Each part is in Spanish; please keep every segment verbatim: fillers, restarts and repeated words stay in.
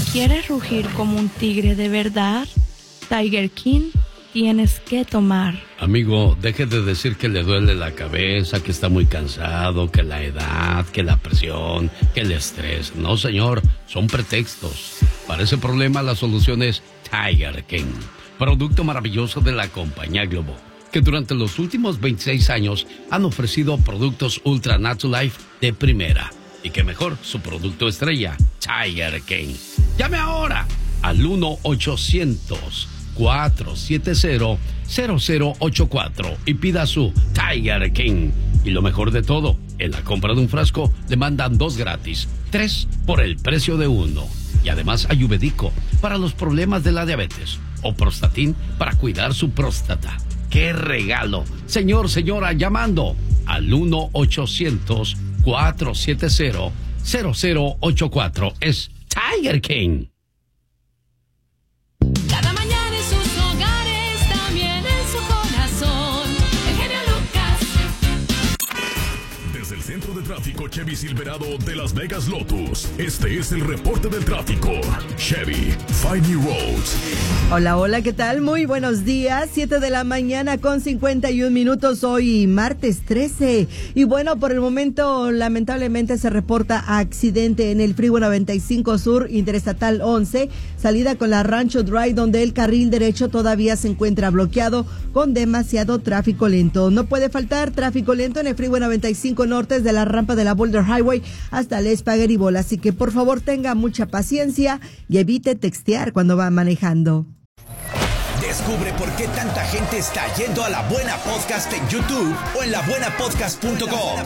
quieres rugir como un tigre de verdad, Tiger King, tienes que tomar. Amigo, deje de decir que le duele la cabeza, que está muy cansado, que la edad, que la presión, que el estrés. No, señor, son pretextos. Para ese problema la solución es Tiger King, producto maravilloso de la compañía Globo, que durante los últimos veintiséis años han ofrecido productos Ultra Natural Life de primera. Y que mejor, su producto estrella, Tiger King. Llame ahora al uno ochocientos, cuatro siete cero, cero cero ocho cuatro y pida su Tiger King. Y lo mejor de todo, en la compra de un frasco le mandan dos gratis, tres por el precio de uno. Y además ayurvédico para los problemas de la diabetes o Prostatin para cuidar su próstata. ¡Qué regalo! Señor, señora, llamando al uno ochocientos, cuatro siete cero, cero cero ocho cuatro. Es Tiger King. Cada mañana en sus hogares, también en su corazón, el genio Lucas. Desde el centro de tráfico Chevy Silverado de Las Vegas Lotus, este es el reporte del tráfico. Chevy, find new roads. Hola, hola, ¿qué tal? Muy buenos días, siete de la mañana con cincuenta y un minutos, hoy martes trece. Y bueno, por el momento, lamentablemente se reporta accidente en el Freeway noventa y cinco Sur, Interestatal once, salida con la Rancho Drive, donde el carril derecho todavía se encuentra bloqueado con demasiado tráfico lento. No puede faltar tráfico lento en el Freeway noventa y cinco Norte, desde la rampa de la Boulder Highway hasta el Spaghetti Bowl, así que por favor tenga mucha paciencia y evite textear cuando va manejando. Descubre por qué tanta gente está yendo a La Buena Podcast en YouTube o en la buena podcast punto com.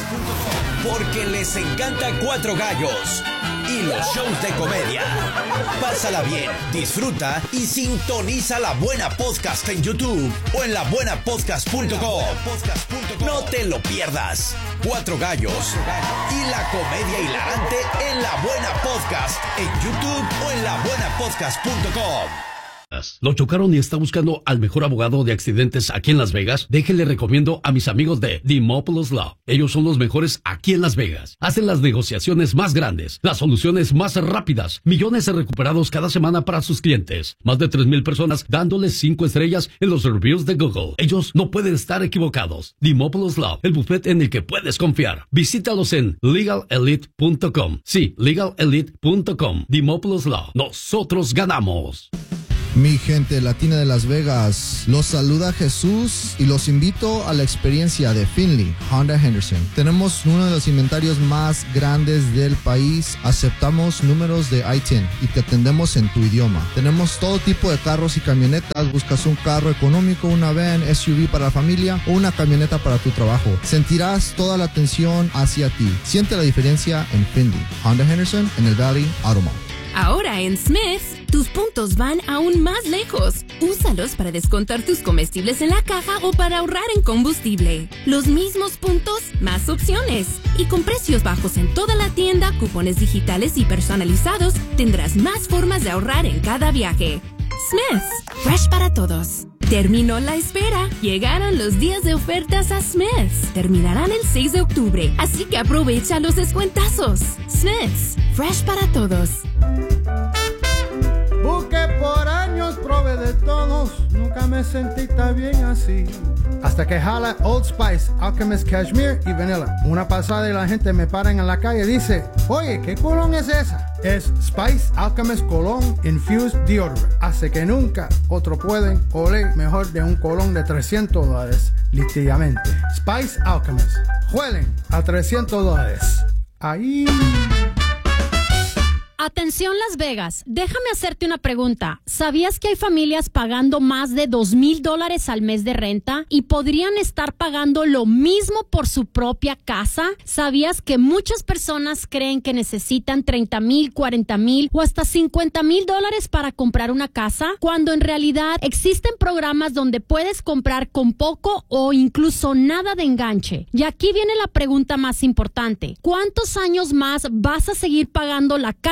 Porque les encanta Cuatro Gallos y los shows de comedia. Pásala bien, disfruta y sintoniza La Buena Podcast en YouTube o en la buena podcast punto com. No te lo pierdas. Cuatro Gallos y la comedia hilarante en La Buena Podcast en YouTube o en la buena podcast punto com. ¿Lo chocaron y está buscando al mejor abogado de accidentes aquí en Las Vegas? Déjenle recomiendo a mis amigos de Dimopoulos Law. Ellos son los mejores aquí en Las Vegas. Hacen las negociaciones más grandes, las soluciones más rápidas, millones de recuperados cada semana para sus clientes. Más de tres mil personas dándoles cinco estrellas en los reviews de Google. Ellos no pueden estar equivocados. Dimopoulos Law, el bufete en el que puedes confiar. Visítalos en legal elite punto com. Sí, legal elite punto com. Dimopoulos Law. Nosotros ganamos. Mi gente latina de Las Vegas, los saluda Jesús y los invito a la experiencia de Finley Honda Henderson. Tenemos uno de los inventarios más grandes del país, aceptamos números de I diez y te atendemos en tu idioma. Tenemos todo tipo de carros y camionetas, buscas un carro económico, una van, S U V para la familia o una camioneta para tu trabajo. Sentirás toda la atención hacia ti. Siente la diferencia en Finley Honda Henderson en el Valley Auto Mall. Ahora en Smith's, tus puntos van aún más lejos. Úsalos para descontar tus comestibles en la caja o para ahorrar en combustible. Los mismos puntos, más opciones. Y con precios bajos en toda la tienda, cupones digitales y personalizados, tendrás más formas de ahorrar en cada viaje. Smith's, fresh para todos. Terminó la espera. Llegaron los días de ofertas a Smith's. Terminarán el seis de octubre, así que aprovecha los descuentazos. Smith's, fresh para todos. Busqué por años, probé de todos, nunca me sentí tan bien así. Hasta que jala Old Spice, Alchemist Cashmere y Vanilla. Una pasada y la gente me paran en la calle y dice, oye, ¿qué colón es esa? Es Spice Alchemist Cologne Infused Deodorant. Hace que nunca otro pueden oler mejor de un colón de trescientos dólares, literalmente. Spice Alchemist. Huelen a trescientos dólares. Ahí... Atención Las Vegas, déjame hacerte una pregunta. ¿Sabías que hay familias pagando más de dos mil dólares al mes de renta y podrían estar pagando lo mismo por su propia casa? ¿Sabías que muchas personas creen que necesitan treinta mil, cuarenta mil o hasta cincuenta mil dólares para comprar una casa? Cuando en realidad existen programas donde puedes comprar con poco o incluso nada de enganche. Y aquí viene la pregunta más importante. ¿Cuántos años más vas a seguir pagando la casa de alguien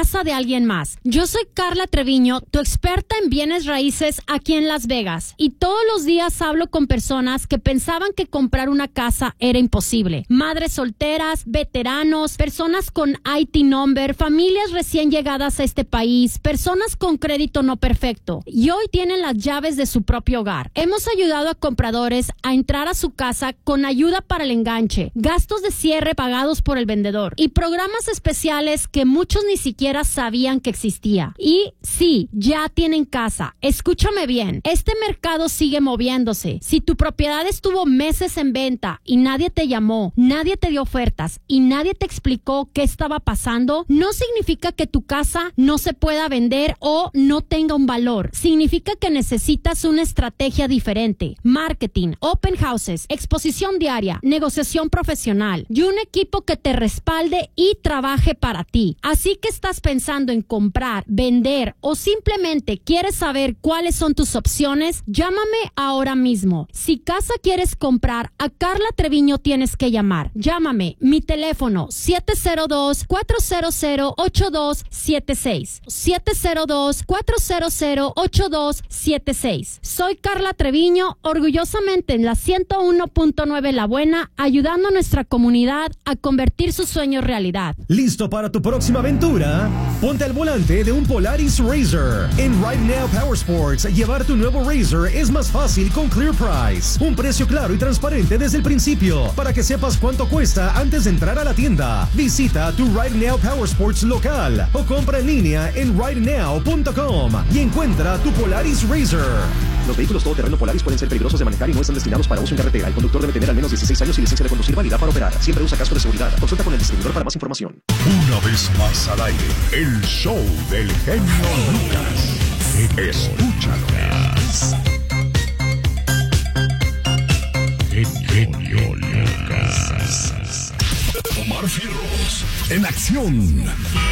alguien más. Yo soy Carla Treviño, tu experta en bienes raíces aquí en Las Vegas. Y todos los días hablo con personas que pensaban que comprar una casa era imposible. Madres solteras, veteranos, personas con I T number, familias recién llegadas a este país, personas con crédito no perfecto. Y hoy tienen las llaves de su propio hogar. Hemos ayudado a compradores a entrar a su casa con ayuda para el enganche, gastos de cierre pagados por el vendedor y programas especiales que muchos ni siquiera sabían que existía. Y sí, ya tienen casa. Escúchame bien, este mercado sigue moviéndose. Si tu propiedad estuvo meses en venta y nadie te llamó, nadie te dio ofertas y nadie te explicó qué estaba pasando, no significa que tu casa no se pueda vender o no tenga un valor. Significa que necesitas una estrategia diferente. Marketing, open houses, exposición diaria, negociación profesional y un equipo que te respalde y trabaje para ti. Así que estás pensando en comprar, vender o simplemente quieres saber cuáles son tus opciones, llámame ahora mismo. Si casa quieres comprar, a Carla Treviño tienes que llamar. Llámame, mi teléfono siete cero dos, cuatro cero cero, ocho dos siete seis. siete cero dos, cuatro cero cero, ocho dos siete seis. Soy Carla Treviño, orgullosamente en la ciento uno punto nueve La Buena, ayudando a nuestra comunidad a convertir sus sueños realidad. ¿Listo para tu próxima aventura? Ponte al volante de un Polaris Razor. En Right Now Power Sports, llevar tu nuevo Razor es más fácil con Clear Price. Un precio claro y transparente desde el principio, para que sepas cuánto cuesta antes de entrar a la tienda. Visita tu Right Now Power Sports local o compra en línea en right now punto com y encuentra tu Polaris Razor. Los vehículos todoterreno Polaris pueden ser peligrosos de manejar y no están destinados para uso en carretera. El conductor debe tener al menos dieciséis años y licencia de conducir válida para operar. Siempre usa casco de seguridad. Consulta con el distribuidor para más información. Una vez más al aire, el show del genio Lucas. Escúchalo. Genio Lucas. Omar Fierros en acción.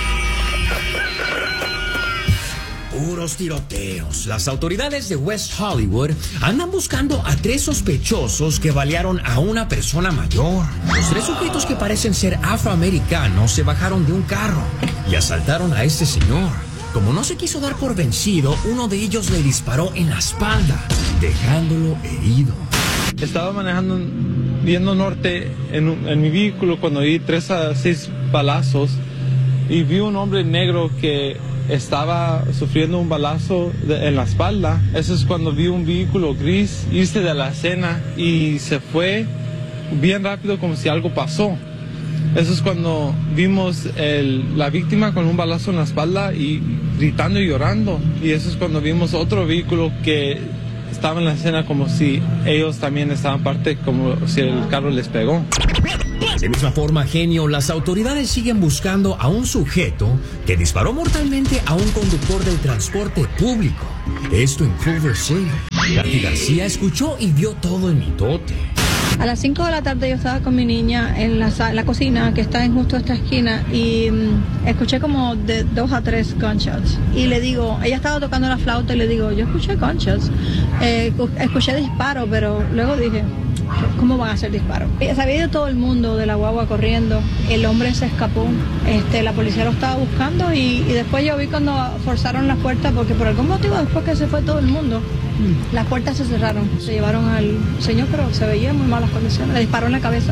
Puros tiroteos. Las autoridades de West Hollywood andan buscando a tres sospechosos que balearon a una persona mayor. Los tres sujetos, que parecen ser afroamericanos, se bajaron de un carro y asaltaron a este señor. Como no se quiso dar por vencido, uno de ellos le disparó en la espalda, dejándolo herido. Estaba manejando, viendo norte en, un, en mi vehículo cuando di tres a seis balazos y vi un hombre negro que estaba sufriendo un balazo de, en la espalda. Eso es cuando vi un vehículo gris irse de la escena y se fue bien rápido, como si algo pasó. Eso es cuando vimos el, la víctima con un balazo en la espalda y gritando y llorando. Y eso es cuando vimos otro vehículo que estaba en la escena, como si ellos también estaban parte, como si el carro les pegó. De misma forma, genio, las autoridades siguen buscando a un sujeto que disparó mortalmente a un conductor del transporte público. Esto en Culver City. Katy García escuchó y vio todo el mitote. A las cinco de la tarde yo estaba con mi niña en la, la cocina, que está en justo esta esquina, y um, escuché como de dos a tres gunshots. Y le digo, ella estaba tocando la flauta y le digo, yo escuché gunshots, eh, escuché disparos, pero luego dije, ¿cómo van a hacer disparos? Se había ido todo el mundo de la guagua corriendo, el hombre se escapó, este, la policía lo estaba buscando y, y después yo vi cuando forzaron las puertas, porque por algún motivo después que se fue todo el mundo, las puertas se cerraron, se llevaron al señor, pero se veía en muy malas condiciones, le disparó en la cabeza.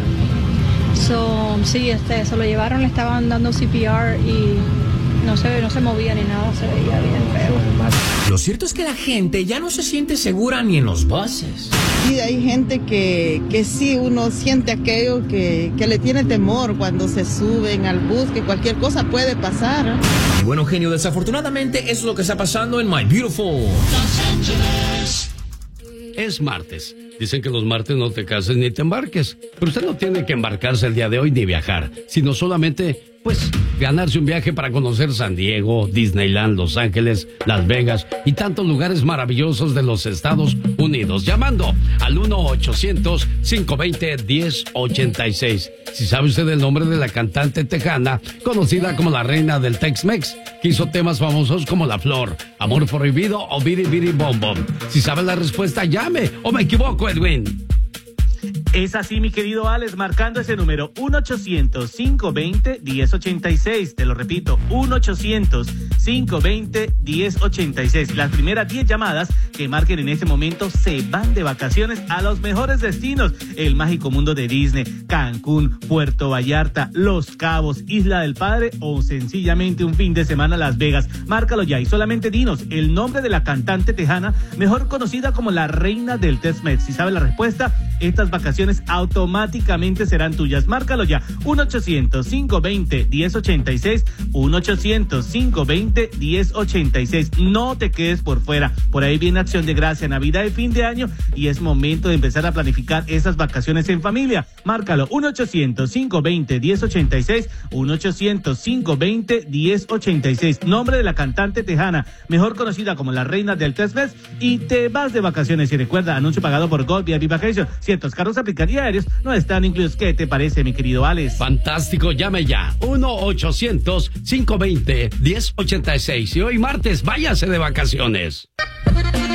So, sí, este, se lo llevaron, le estaban dando C P R y no se, no se movía ni nada, se veía bien feo. Lo cierto es que la gente ya no se siente segura ni en los buses. Sí, hay gente que, que sí, uno siente aquello que, que le tiene temor cuando se suben al bus, que cualquier cosa puede pasar. Y bueno, genio, desafortunadamente eso es lo que está pasando en My Beautiful Los Angeles. Es martes. Dicen que los martes no te cases ni te embarques. Pero usted no tiene que embarcarse el día de hoy ni viajar, sino solamente, pues, ganarse un viaje para conocer San Diego, Disneyland, Los Ángeles, Las Vegas y tantos lugares maravillosos de los Estados Unidos. Llamando al uno ochocientos, cinco veinte, diez ochenta y seis. Si sabe usted el nombre de la cantante tejana, conocida como la reina del Tex-Mex, que hizo temas famosos como La Flor, Amor Prohibido o Biri Biri Bom Bom. Si sabe la respuesta, llame. ¿O me equivoco, Edwin? Es así, mi querido Alex, marcando ese número uno ochocientos, cinco veinte, diez ochenta y seis. Te lo repito, uno ochocientos, cinco veinte, diez ochenta y seis. Las primeras diez llamadas que marquen en este momento se van de vacaciones a los mejores destinos. El mágico mundo de Disney, Cancún, Puerto Vallarta, Los Cabos, Isla del Padre o sencillamente un fin de semana a Las Vegas. Márcalo ya y solamente dinos el nombre de la cantante tejana mejor conocida como la reina del Tex-Mex. Si sabes la respuesta, estas vacaciones automáticamente serán tuyas. Márcalo ya, uno ochocientos, cinco veinte, diez ochenta y seis, uno ochocientos, cinco veinte, diez ochenta y seis. No te quedes por fuera, por ahí viene Acción de Gracia, Navidad y fin de año y es momento de empezar a planificar esas vacaciones en familia. Márcalo, uno ochocientos, cinco veinte, diez ochenta y seis, uno ochocientos, cinco veinte, diez ochenta y seis. Nombre de la cantante tejana, mejor conocida como la reina del Tex-Mex, y te vas de vacaciones. Y recuerda, anuncio pagado por Gold V I P Vacation. Ciertos carros aplicados y aéreos no están incluidos. ¿Qué te parece, mi querido Alex? Fantástico, llame ya. uno ochocientos, cinco veinte, diez ochenta y seis. Y hoy martes, váyase de vacaciones.